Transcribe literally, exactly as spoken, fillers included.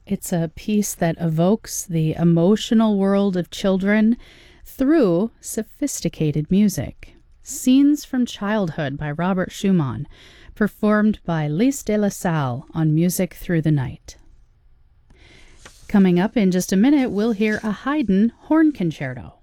It's a piece that evokes the emotional world of children through sophisticated music. Scenes from Childhood by Robert Schumann, performed by Lise de la Salle on Music Through the Night. Coming up in just a minute, we'll hear a Haydn horn concerto.